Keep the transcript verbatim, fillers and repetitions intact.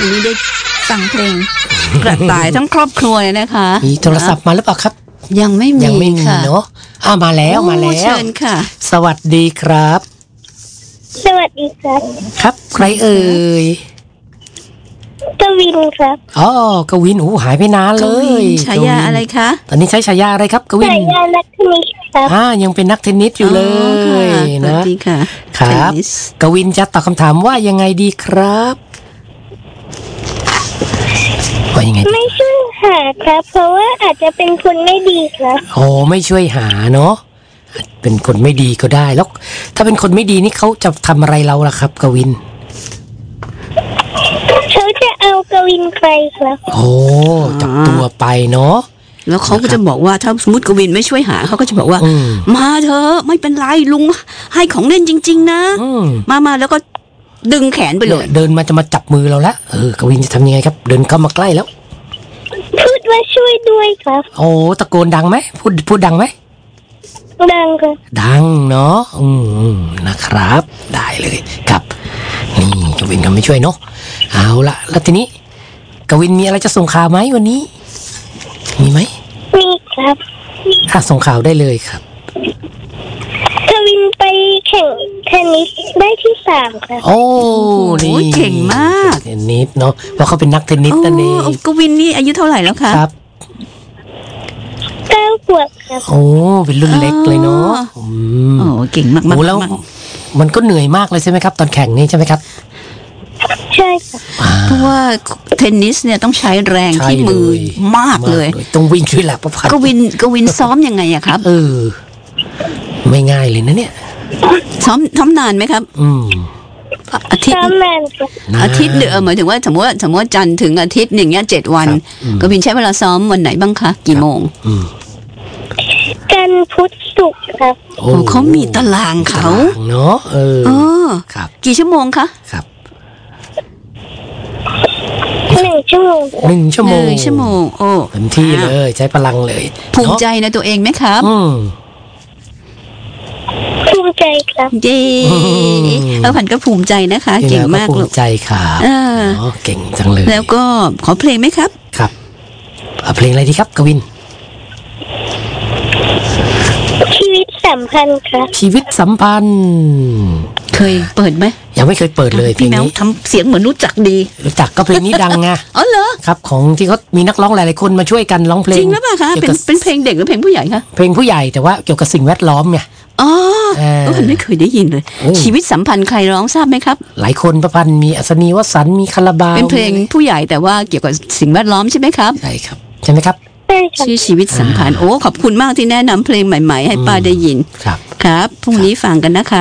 วันนี้ได้ฟังเพลงกระต่ายทั้งครอบครัวเลยนะคะมีโทรศัพท์มาหรือเปล่าครับยังไม่มียังไม่มีเนาะอ้ามาแล้วมาแล้วเชิญค่ะสวัสดีครับสวัสดีครับครับใครเอ่ยกวินครับอ๋อกวินโอ้หายไปนานเลยฉายาอะไรคะตอนนี้ใช้ฉายาอะไรครับกวินฉายานักเทนนิสครับอ่ายังเป็นนักเทนนิสอยู่เลยนะสวัสดีค่ะครับกวินจะตอบคำถามว่ายังไงดีครับว่ายังไงไม่ช่วยหาครับเพราะว่าอาจจะเป็นคนไม่ดีครับโอ้ไม่ช่วยหาเนาะเป็นคนไม่ดีก็ได้แล้วถ้าเป็นคนไม่ดีนี่เขาจะทำอะไรเราล่ะครับกวินเขาจะเอากวินไปครับโอ้จับตัวไปเนาะแล้วเขาก็จะบอกว่าถ้าสมมติกวินไม่ช่วยหาเขาก็จะบอกว่ามาเถอะไม่เป็นไรลุงให้ของเล่นจริงๆนะมามาแล้วก็ดึงแขนไปเลยเดินมาจะมาจับมือเราแล้วเออกวินจะทำยังไงครับเดินเข้ามาใกล้แล้วพูดว่าช่วยด้วยครับโอ้ตะโกนดังไหมพูดพูดดังไหมดังครับดังเนาะอืมนะครับได้เลยครับนี่กวินก็ไม่ช่วยเนาะเอาละแล้วทีนี้กวินมีอะไรจะส่งข่าวไหมวันนี้มีไหมมีครับอ่ะส่งข่าวได้เลยครับกวินไปแข่งเทนนิสได้ที่สามครับโอ้นี่เก่งมากเทนนิสเนาะเพราะเขาเป็นนักเทนนิสนั่นเองกวินนี่อายุเท่าไหร่แล้วคะครับเก้าขวบครับโอ้เป็นรุ่นเล็กเลยเนาะโอ้เก่งมากๆโอ้แล้วมันก็เหนื่อยมากเลยใช่ไหมครับตอนแข่งนี่ใช่ไหมครับใช่ค่ะเพราะว่าเทนนิสเนี่ยต้องใช้แรงที่มือมากเลยต้องวิ่งช่วยหลับประพันกวินกวินซ้อมยังไงอะครับเออไม่ง่ายเลยนะเนี่ยซ้อมซ้อมนานไหมครับอืมอาทิตย์อาทิตย์เดือนหมายถึงว่าสมมติว่าสมมติว่าจันทร์ถึงอาทิตย์หนึ่งเนี้ยเจ็ดวันกวินใช้เวลาซ้อมวันไหนบ้างคะกี่โมงกันพุธศุกร์ครับโอ้เขามีตารางเขาเนาะเออครับกี่ชั่วโมงคะครับหนึ่งชั่วโมงหนึ่งชั่วโมงหนึ่งชั่วโมงโอ้เต็มที่เลยใช้พลังเลยภูมิใจในตัวเองไหมครับอืมภูมิใจครับเย้เออผันก็ภูมิใจนะคะเก่งมากภูมิใจค่ะเนาะเก่งจังเลยแล้วก็ขอเพลงไหมครับครับเอาเพลงอะไรดีครับกวินชีวิตสัมพันธ์ครับชีวิตสัมพันธ์เคยเปิดไหมยังไม่เคยเปิดเลยเพลงนี้ทำเสียงเหมือนรู้จักดีรู้จักก็เพลงนี้ดังไงอ๋อเหรอครับของที่เขามีนักร้องหลายๆคนมาช่วยกันร้องเพลงจริงหรือเปล่าคะเป็นเป็นเพลงเด็กหรือเพลงผู้ใหญ่คะเพลงผู้ใหญ่แต่ว่าเกี่ยวกับสิ่งแวดล้อมไงอ๋อก็ไม่เคยได้ยินเลยชีวิตสัมพันธ์ใครร้องทราบไหมครับหลายคนประพันธ์มีอัศนีวสันต์มีคาราบาวเป็นเพลงผู้ใหญ่แต่ว่าเกี่ยวกับสิ่งแวดล้อมใช่ไหมครับใช่ครับใช่ไหมครับชื่อชีวิตสัมพันธ์โอ้ขอบคุณมากที่แนะนำเพลงใหม่ๆให้ป้าได้ยินครับครับพรุ่งนี้ฟังกันนะคะ